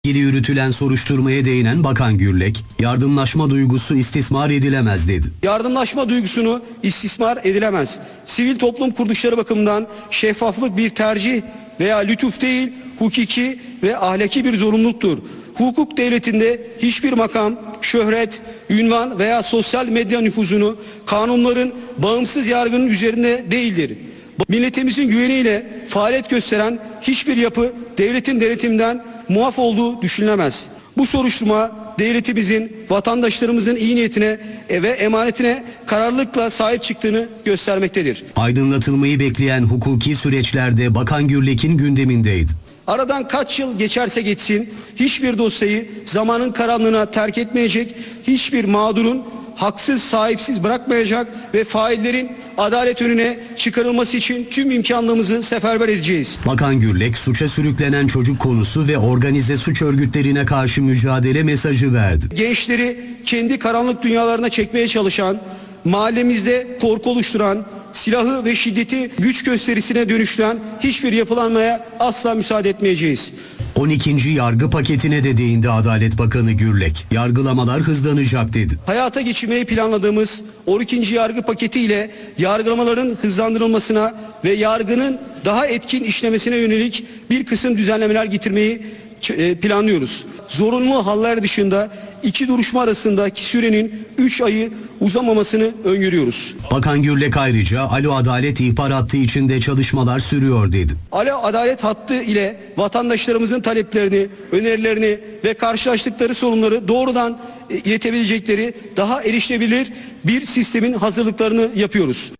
İlgili yürütülen soruşturmaya değinen Bakan Gürlek, yardımlaşma duygusu istismar edilemez dedi. Yardımlaşma duygusunu istismar edilemez. Sivil toplum kuruluşları bakımından şeffaflık bir tercih veya lütuf değil, hukuki ve ahlaki bir zorunluluktur. Hukuk devletinde hiçbir makam, şöhret, ünvan veya sosyal medya nüfuzunu kanunların bağımsız yargının üzerinde değildir. Milletimizin güveniyle faaliyet gösteren hiçbir yapı devletin denetiminden muaf olduğu düşünülemez. Bu soruşturma devletimizin, vatandaşlarımızın iyi niyetine ve emanetine kararlılıkla sahip çıktığını göstermektedir. Aydınlatılmayı bekleyen hukuki süreçlerde Bakan Gürlek'in gündemindeydi. Aradan kaç yıl geçerse geçsin hiçbir dosyayı zamanın karanlığına terk etmeyecek, hiçbir mağdurun haksız sahipsiz bırakmayacak ve faillerin adalet önüne çıkarılması için tüm imkanlarımızı seferber edeceğiz. Bakan Gürlek, suça sürüklenen çocuk konusu ve organize suç örgütlerine karşı mücadele mesajı verdi. Gençleri kendi karanlık dünyalarına çekmeye çalışan, mahallemizde korku oluşturan, silahı ve şiddeti güç gösterisine dönüştüren hiçbir yapılanmaya asla müsaade etmeyeceğiz. 12. yargı paketine de değindi Adalet Bakanı Gürlek. Yargılamalar hızlanacak dedi. Hayata geçirmeyi planladığımız 12. yargı paketi ile yargılamaların hızlandırılmasına ve yargının daha etkin işlemesine yönelik bir kısım düzenlemeler getirmeyi planlıyoruz. Zorunlu haller dışında iki duruşma arasındaki sürenin 3 ayı uzamamasını öngörüyoruz. Bakan Gürlek ayrıca Alo Adalet ihbar hattı içinde çalışmalar sürüyor dedi. Alo Adalet hattı ile vatandaşlarımızın taleplerini, önerilerini ve karşılaştıkları sorunları doğrudan iletebilecekleri daha erişilebilir bir sistemin hazırlıklarını yapıyoruz.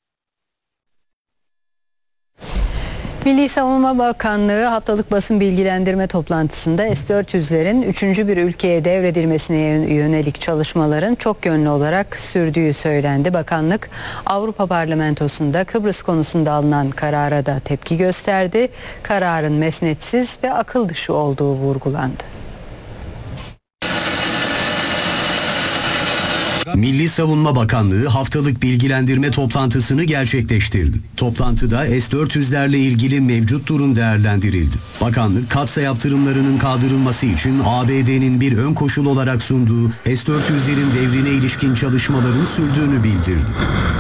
Milli Savunma Bakanlığı haftalık basın bilgilendirme toplantısında S-400'lerin 3. bir ülkeye devredilmesine yönelik çalışmaların çok yönlü olarak sürdüğü söylendi. Bakanlık Avrupa Parlamentosu'nda Kıbrıs konusunda alınan karara da tepki gösterdi. Kararın mesnetsiz ve akıl dışı olduğu vurgulandı. Milli Savunma Bakanlığı haftalık bilgilendirme toplantısını gerçekleştirdi. Toplantıda S-400'lerle ilgili mevcut durum değerlendirildi. Bakanlık, katsa yaptırımlarının kaldırılması için ABD'nin bir ön koşul olarak sunduğu S-400'lerin devrine ilişkin çalışmaların sürdüğünü bildirdi.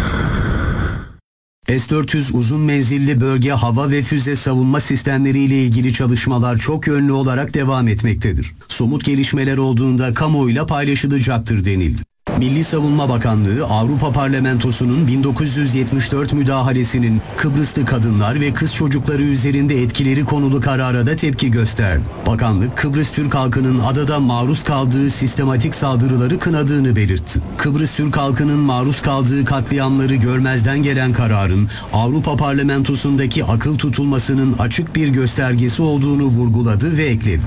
S-400 uzun menzilli bölge hava ve füze savunma sistemleri ile ilgili çalışmalar çok yönlü olarak devam etmektedir. Somut gelişmeler olduğunda kamuoyuyla paylaşılacaktır denildi. Milli Savunma Bakanlığı, Avrupa Parlamentosu'nun 1974 müdahalesinin Kıbrıslı kadınlar ve kız çocukları üzerinde etkileri konulu karara da tepki gösterdi. Bakanlık, Kıbrıs Türk halkının adada maruz kaldığı sistematik saldırıları kınadığını belirtti. Kıbrıs Türk halkının maruz kaldığı katliamları görmezden gelen kararın Avrupa Parlamentosu'ndaki akıl tutulmasının açık bir göstergesi olduğunu vurguladı ve ekledi.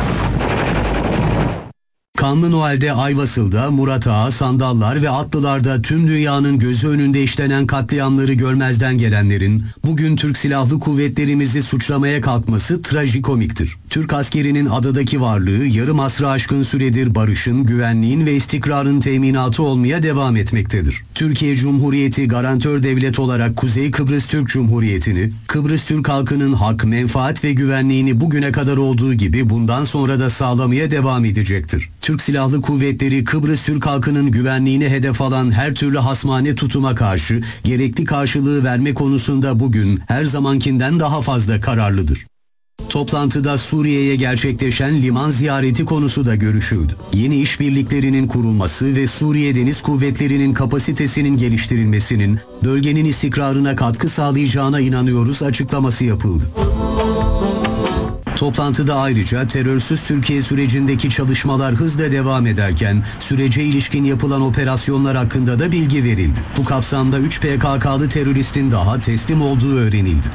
Kanlı Noel'de Ayvasıl'da, Murat Ağa, Sandallar ve Atlılar'da tüm dünyanın gözü önünde işlenen katliamları görmezden gelenlerin bugün Türk Silahlı Kuvvetlerimizi suçlamaya kalkması trajikomiktir. Türk askerinin adadaki varlığı yarım asra aşkın süredir barışın, güvenliğin ve istikrarın teminatı olmaya devam etmektedir. Türkiye Cumhuriyeti garantör devlet olarak Kuzey Kıbrıs Türk Cumhuriyeti'ni, Kıbrıs Türk halkının hak, menfaat ve güvenliğini bugüne kadar olduğu gibi bundan sonra da sağlamaya devam edecektir. Türk Silahlı Kuvvetleri Kıbrıs Türk halkının güvenliğine hedef alan her türlü hasmane tutuma karşı gerekli karşılığı verme konusunda bugün her zamankinden daha fazla kararlıdır. Toplantıda Suriye'ye gerçekleşen liman ziyareti konusu da görüşüldü. Yeni işbirliklerinin kurulması ve Suriye Deniz Kuvvetleri'nin kapasitesinin geliştirilmesinin bölgenin istikrarına katkı sağlayacağına inanıyoruz açıklaması yapıldı. Toplantıda ayrıca terörsüz Türkiye sürecindeki çalışmalar hızla devam ederken sürece ilişkin yapılan operasyonlar hakkında da bilgi verildi. Bu kapsamda 3 PKK'lı teröristin daha teslim olduğu öğrenildi.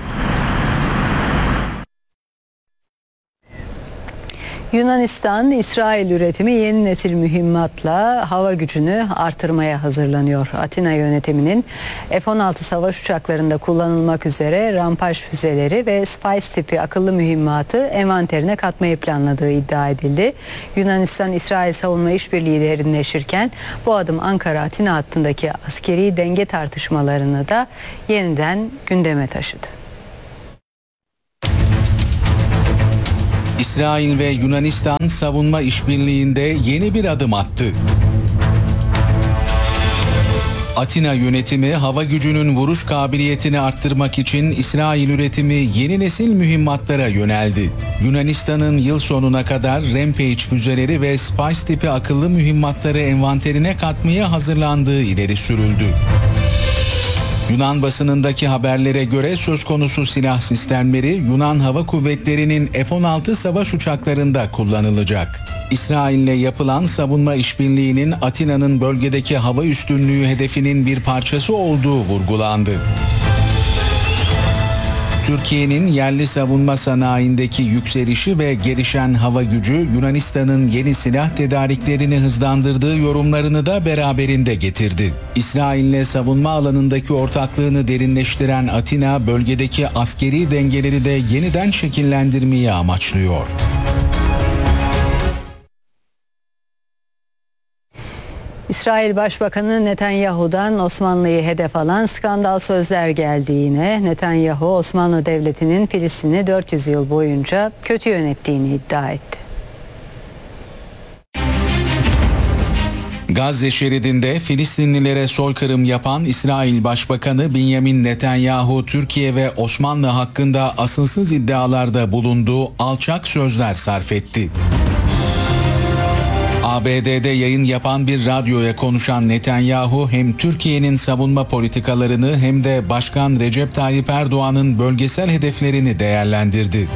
Yunanistan, İsrail üretimi yeni nesil mühimmatla hava gücünü artırmaya hazırlanıyor. Atina yönetiminin F-16 savaş uçaklarında kullanılmak üzere Rampage füzeleri ve Spice tipi akıllı mühimmatı envanterine katmayı planladığı iddia edildi. Yunanistan-İsrail savunma işbirliği derinleşirken bu adım Ankara-Atina hattındaki askeri denge tartışmalarını da yeniden gündeme taşıdı. İsrail ve Yunanistan savunma işbirliğinde yeni bir adım attı. Atina yönetimi hava gücünün vuruş kabiliyetini arttırmak için İsrail üretimi yeni nesil mühimmatlara yöneldi. Yunanistan'ın yıl sonuna kadar Rampage füzeleri ve Spice tipi akıllı mühimmatları envanterine katmaya hazırlandığı ileri sürüldü. Yunan basınındaki haberlere göre söz konusu silah sistemleri Yunan Hava Kuvvetleri'nin F-16 savaş uçaklarında kullanılacak. İsrail'le yapılan savunma işbirliğinin Atina'nın bölgedeki hava üstünlüğü hedefinin bir parçası olduğu vurgulandı. Türkiye'nin yerli savunma sanayindeki yükselişi ve gelişen hava gücü Yunanistan'ın yeni silah tedariklerini hızlandırdığı yorumlarını da beraberinde getirdi. İsrail'le savunma alanındaki ortaklığını derinleştiren Atina, bölgedeki askeri dengeleri de yeniden şekillendirmeyi amaçlıyor. İsrail Başbakanı Netanyahu'dan Osmanlı'yı hedef alan skandal sözler geldi yine. Netanyahu, Osmanlı Devleti'nin Filistin'i 400 yıl boyunca kötü yönettiğini iddia etti. Gazze şeridinde Filistinlilere soykırım yapan İsrail Başbakanı Benjamin Netanyahu, Türkiye ve Osmanlı hakkında asılsız iddialarda bulunduğu alçak sözler sarf etti. ABD'de yayın yapan bir radyoya konuşan Netanyahu hem Türkiye'nin savunma politikalarını hem de Başkan Recep Tayyip Erdoğan'ın bölgesel hedeflerini değerlendirdi.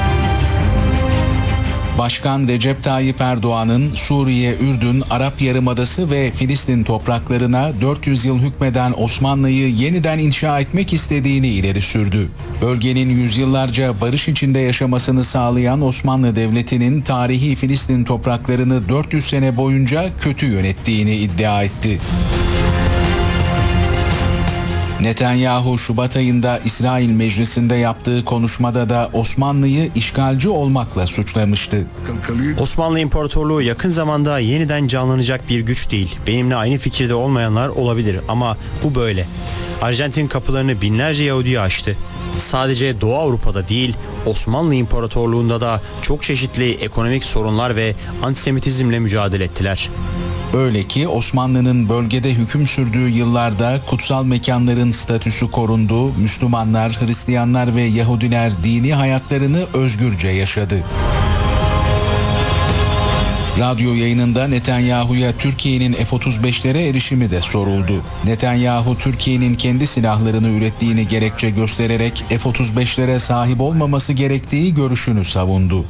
Başkan Recep Tayyip Erdoğan'ın Suriye, Ürdün, Arap Yarımadası ve Filistin topraklarına 400 yıl hükmeden Osmanlı'yı yeniden inşa etmek istediğini ileri sürdü. Bölgenin yüzyıllarca barış içinde yaşamasını sağlayan Osmanlı Devleti'nin tarihi Filistin topraklarını 400 sene boyunca kötü yönettiğini iddia etti. Netanyahu, Şubat ayında İsrail Meclisi'nde yaptığı konuşmada da Osmanlı'yı işgalci olmakla suçlamıştı. Osmanlı İmparatorluğu yakın zamanda yeniden canlanacak bir güç değil. Benimle aynı fikirde olmayanlar olabilir ama bu böyle. Arjantin kapılarını binlerce Yahudi'ye açtı. Sadece Doğu Avrupa'da değil, Osmanlı İmparatorluğu'nda da çok çeşitli ekonomik sorunlar ve antisemitizmle mücadele ettiler. Öyle ki Osmanlı'nın bölgede hüküm sürdüğü yıllarda kutsal mekanların statüsü korundu, Müslümanlar, Hristiyanlar ve Yahudiler dini hayatlarını özgürce yaşadı. Radyo yayınında Netanyahu'ya Türkiye'nin F-35'lere erişimi de soruldu. Netanyahu, Türkiye'nin kendi silahlarını ürettiğini gerekçe göstererek F-35'lere sahip olmaması gerektiği görüşünü savundu.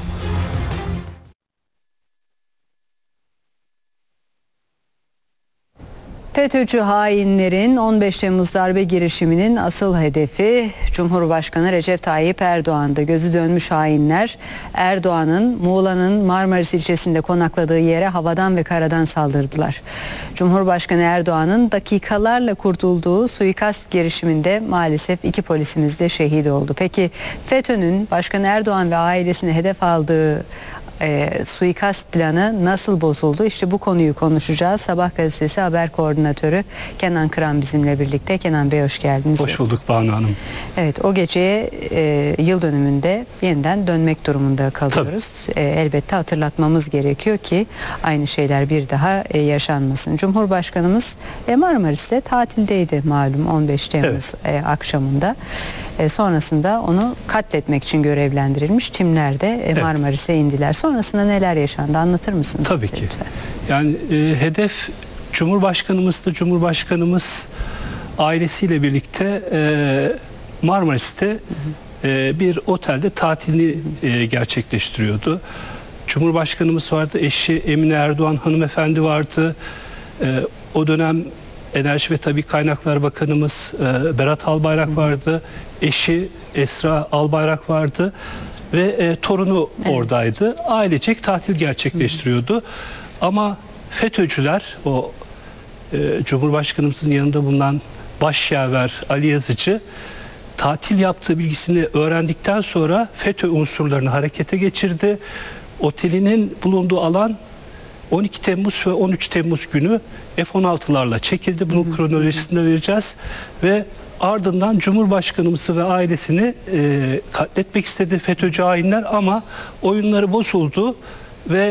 FETÖ'cü hainlerin 15 Temmuz darbe girişiminin asıl hedefi Cumhurbaşkanı Recep Tayyip Erdoğan'dı. Gözü dönmüş hainler Erdoğan'ın Muğla'nın Marmaris ilçesinde konakladığı yere havadan ve karadan saldırdılar. Cumhurbaşkanı Erdoğan'ın dakikalarla kurtulduğu suikast girişiminde maalesef 2 polisimiz de şehit oldu. Peki FETÖ'nün Başkan Erdoğan ve ailesini hedef aldığı suikast planı nasıl bozuldu? İşte bu konuyu konuşacağız. Sabah gazetesi haber koordinatörü Kenan Kıran bizimle birlikte. Kenan Bey, hoş geldiniz. Hoş bulduk Banu Hanım. Evet, o geceye yıl dönümünde yeniden dönmek durumunda kalıyoruz. Elbette hatırlatmamız gerekiyor ki aynı şeyler bir daha yaşanmasın. Cumhurbaşkanımız Marmaris'te tatildeydi malum 15 Temmuz akşamında. Sonrasında onu katletmek için görevlendirilmiş timler de Marmaris'e indiler. Sonrasında neler yaşandı, anlatır mısınız? Tabii ki. Lütfen? Yani hedef Cumhurbaşkanımızdı. Cumhurbaşkanımız ailesiyle birlikte Marmaris'te bir otelde tatilini gerçekleştiriyordu. Cumhurbaşkanımız vardı, eşi Emine Erdoğan hanımefendi vardı. O dönem Enerji ve Tabii Kaynaklar Bakanımız Berat Albayrak vardı. Eşi Esra Albayrak vardı. Ve torunu oradaydı. Ailecek tatil gerçekleştiriyordu. Ama FETÖ'cüler, o Cumhurbaşkanımızın yanında bulunan başyaver Ali Yazıcı, tatil yaptığı bilgisini öğrendikten sonra FETÖ unsurlarını harekete geçirdi. Otelinin bulunduğu alan 12 Temmuz ve 13 Temmuz günü F-16'larla çekildi. Bunun kronolojisini vereceğiz. Ve Ardından Cumhurbaşkanımızı ve ailesini katletmek istedi FETÖ'cü hainler ama oyunları bozuldu ve